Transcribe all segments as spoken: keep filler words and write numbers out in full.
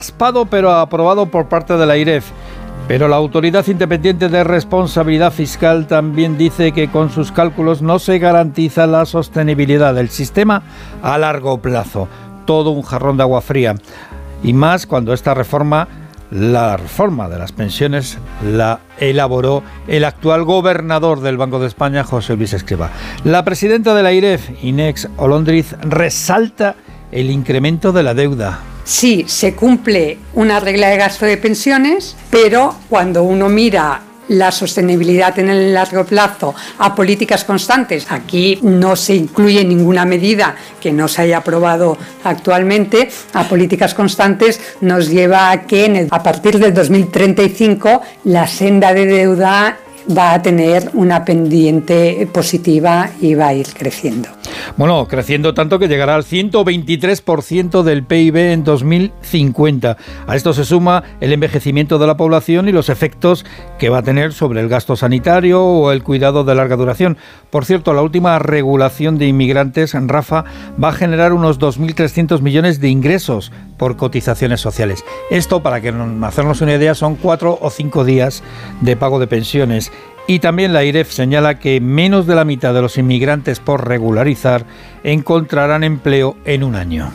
Raspado pero aprobado por parte de la AIREF. Pero la Autoridad Independiente de Responsabilidad Fiscal también dice que con sus cálculos no se garantiza la sostenibilidad del sistema a largo plazo. Todo un jarrón de agua fría. Y más cuando esta reforma, la reforma de las pensiones, la elaboró el actual gobernador del Banco de España, José Luis Escrivá. La presidenta de la AIREF, Inés Olondriz, resalta el incremento de la deuda. Sí, se cumple una regla de gasto de pensiones, pero cuando uno mira la sostenibilidad en el largo plazo a políticas constantes, aquí no se incluye ninguna medida que no se haya aprobado actualmente, a políticas constantes nos lleva a que en el, a partir del dos mil treinta y cinco la senda de deuda va a tener una pendiente positiva y va a ir creciendo. Bueno, creciendo tanto que llegará al ciento veintitrés por ciento del P I B en dos mil cincuenta. A esto se suma el envejecimiento de la población y los efectos que va a tener sobre el gasto sanitario o el cuidado de larga duración. Por cierto, la última regulación de inmigrantes, Rafa, va a generar unos dos mil trescientos millones de ingresos por cotizaciones sociales. Esto, para que hacernos una idea, son cuatro o cinco días de pago de pensiones. Y también la AIREF señala que menos de la mitad de los inmigrantes por regularizar encontrarán empleo en un año.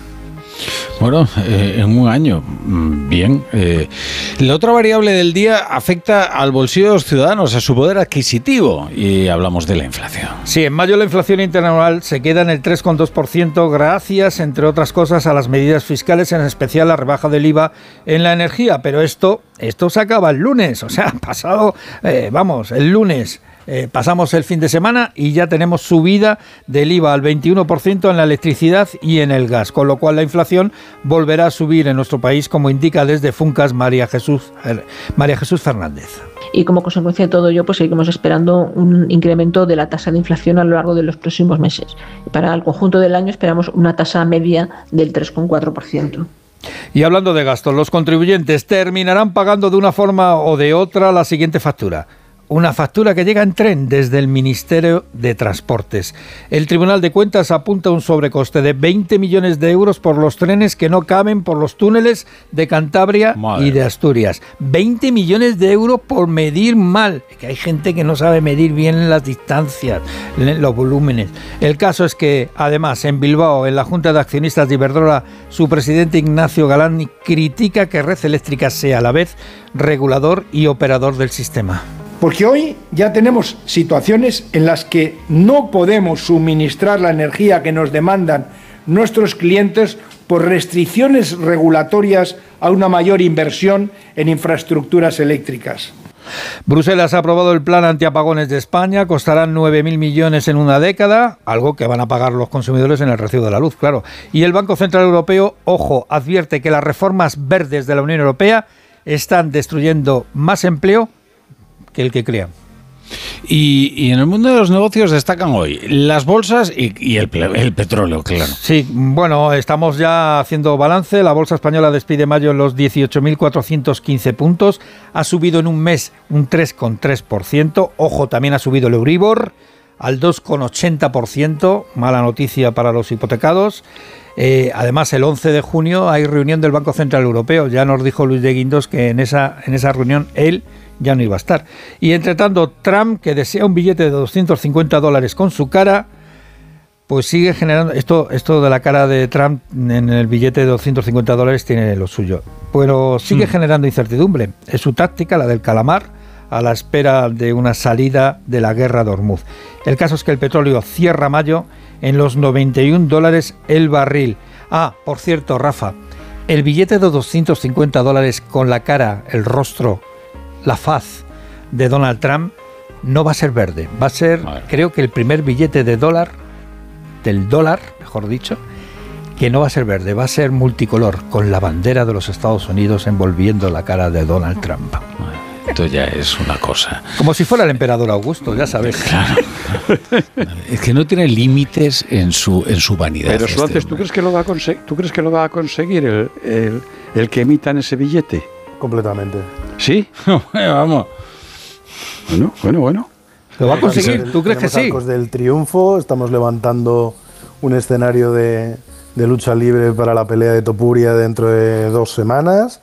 Bueno, eh, en un año, bien. Eh, la otra variable del día afecta al bolsillo de los ciudadanos, a su poder adquisitivo, y hablamos de la inflación. Sí, en mayo la inflación interanual se queda en el tres coma dos por ciento gracias, entre otras cosas, a las medidas fiscales, en especial la rebaja del I V A en la energía. Pero esto, esto se acaba el lunes, o sea, pasado, eh, vamos, el lunes. Eh, pasamos el fin de semana y ya tenemos subida del I V A al veintiuno por ciento en la electricidad y en el gas, con lo cual la inflación volverá a subir en nuestro país, como indica desde Funcas María Jesús, eh, María Jesús Fernández. Y como consecuencia de todo ello, pues seguimos esperando un incremento de la tasa de inflación a lo largo de los próximos meses. Para el conjunto del año esperamos una tasa media del tres coma cuatro por ciento. Y hablando de gastos, los contribuyentes terminarán pagando de una forma o de otra la siguiente factura. Una factura que llega en tren desde el Ministerio de Transportes. El Tribunal de Cuentas apunta un sobrecoste de veinte millones de euros por los trenes que no caben por los túneles de Cantabria Madre. y de Asturias. veinte millones de euros por medir mal. Que hay gente que no sabe medir bien las distancias, los volúmenes. El caso es que, además, en Bilbao, en la Junta de Accionistas de Iberdrola, su presidente Ignacio Galán critica que Red Eléctrica sea a la vez regulador y operador del sistema. Porque hoy ya tenemos situaciones en las que no podemos suministrar la energía que nos demandan nuestros clientes por restricciones regulatorias a una mayor inversión en infraestructuras eléctricas. Bruselas ha aprobado el plan antiapagones de España, costarán nueve mil millones en una década, algo que van a pagar los consumidores en el recibo de la luz, claro. Y el Banco Central Europeo, ojo, advierte que las reformas verdes de la Unión Europea están destruyendo más empleo que el que crean. Y, y en el mundo de los negocios destacan hoy las bolsas y, y el, el petróleo, claro. Sí, bueno, estamos ya haciendo balance. La bolsa española despide mayo en los dieciocho mil cuatrocientos quince puntos. Ha subido en un mes un tres coma tres por ciento. Ojo, también ha subido el Euribor al dos coma ochenta por ciento. Mala noticia para los hipotecados. Eh, además, el once de junio hay reunión del Banco Central Europeo. Ya nos dijo Luis de Guindos que en esa, en esa reunión él ya no iba a estar. Y entre tanto, Trump, que desea un billete de doscientos cincuenta dólares con su cara, pues sigue generando... Esto, esto de la cara de Trump en el billete de doscientos cincuenta dólares tiene lo suyo. Pero sigue mm. generando incertidumbre. Es su táctica, la del calamar, a la espera de una salida de la guerra de Hormuz. El caso es que el petróleo cierra mayo en los noventa y un dólares el barril. Ah, por cierto, Rafa, el billete de doscientos cincuenta dólares con la cara, el rostro, la faz de Donald Trump no va a ser verde, va a ser, Madre. creo que el primer billete de dólar, del dólar, mejor dicho, que no va a ser verde, va a ser multicolor, con la bandera de los Estados Unidos envolviendo la cara de Donald Trump. Madre. Esto ya es una cosa. Como si fuera el emperador Augusto, ya sabes. Claro. Es que no tiene límites en su en su vanidad. Pero Suárez, este ¿tú crees que lo va a conseguir? ¿Tú crees que lo va a conseguir el, el, el que emitan ese billete? Completamente. ¿Sí? Vamos. Bueno, bueno, bueno. ¿Lo va a conseguir? ¿Tú crees que sí? Arcos del triunfo, estamos levantando un escenario de, de lucha libre para la pelea de Topuria dentro de dos semanas.